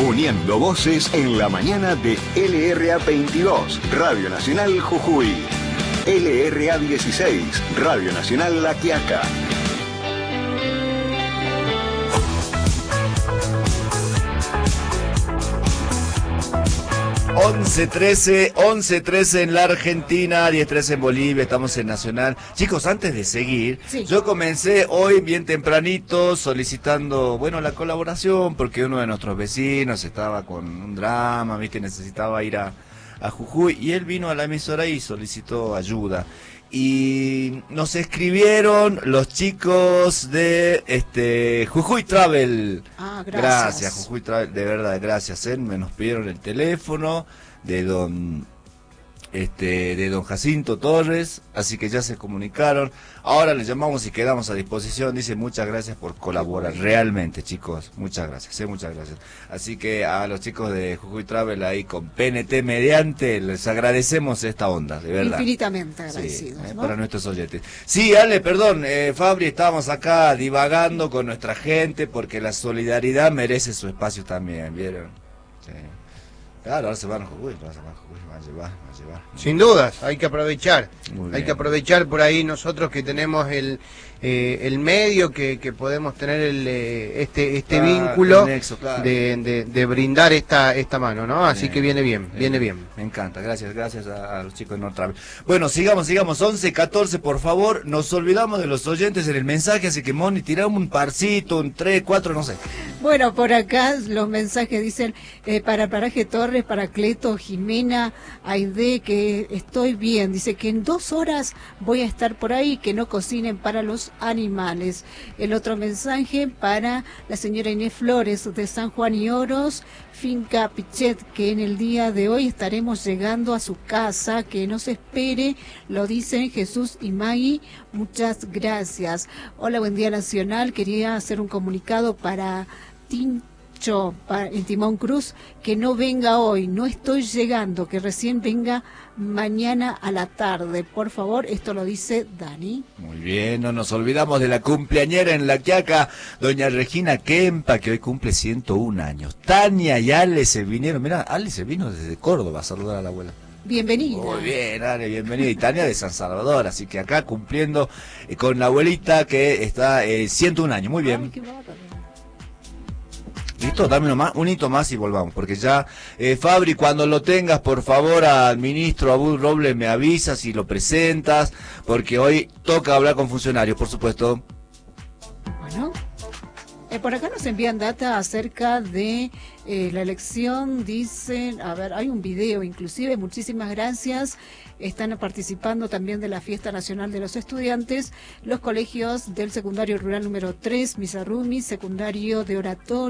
Uniendo voces en la mañana de LRA 22, Radio Nacional Jujuy. LRA 16, Radio Nacional La Quiaca. 11:13 en la Argentina, 10:13 en Bolivia, estamos en Nacional. Chicos, antes de seguir, sí, yo comencé hoy bien tempranito solicitando, la colaboración, porque uno de nuestros vecinos estaba con un drama, ¿viste? Necesitaba ir a Jujuy, y él vino a la emisora y solicitó ayuda. Y nos escribieron los chicos de Jujuy Travel. Gracias, Jujuy Travel, de verdad, gracias. Nos pidieron el teléfono de don Jacinto Torres, así que ya se comunicaron. Ahora les llamamos y quedamos a disposición. Dice, muchas gracias por colaborar, realmente, chicos, muchas gracias, muchas gracias. Así que a los chicos de Jujuy Travel ahí con PNT mediante, les agradecemos esta onda, de verdad. Infinitamente agradecidos, sí, ¿no? Para nuestros oyentes. Sí, Ale, perdón, Fabri, estábamos acá divagando con nuestra gente, porque la solidaridad merece su espacio también, ¿vieron? Sí. Claro, ahora se van a Jujuy, van a llevar. Sin dudas, hay que aprovechar. Hay que aprovechar por ahí nosotros que tenemos el medio, que podemos tener este vínculo, nexo, claro, de brindar esta mano, ¿no? Así que viene bien. Me encanta, gracias a los chicos de Nortravel. Bueno, sigamos, 11:14, por favor. Nos olvidamos de los oyentes en el mensaje, así que Moni, tiramos un parcito, un 3, 4, no sé. Bueno, por acá los mensajes dicen, para Paraje Torres, para Cleto, Jimena, Aide, que estoy bien. Dice que en 2 horas voy a estar por ahí, que no cocinen para los animales. El otro mensaje para la señora Inés Flores de San Juan y Oros, Finca Pichet, que en el día de hoy estaremos llegando a su casa, que nos espere, lo dicen Jesús y Maggie, muchas gracias. Hola, buen día Nacional, quería hacer un comunicado para Tincho, en Timón Cruz, que no venga hoy, no estoy llegando, que recién venga mañana a la tarde, por favor. Esto lo dice Dani. Muy bien, no nos olvidamos de la cumpleañera en La Quiaca, doña Regina Kempa, que hoy cumple 101 años. Tania y Ale se vinieron, mirá, Ale se vino desde Córdoba a saludar a la abuela. Bienvenida. Muy bien, Ale, bienvenida. Y Tania de San Salvador, así que acá cumpliendo con la abuelita que está 101 años, muy bien. Ay, qué bárbaro. Listo, dame un hito más y volvamos, porque ya, Fabri, cuando lo tengas, por favor, al ministro Abud Robles me avisas y lo presentas, porque hoy toca hablar con funcionarios, por supuesto. Bueno, por acá nos envían data acerca de la elección, dicen, a ver, hay un video inclusive, muchísimas gracias. Están participando también de la Fiesta Nacional de los Estudiantes, los colegios del secundario rural número 3, Misarrumi, secundario de oratoria.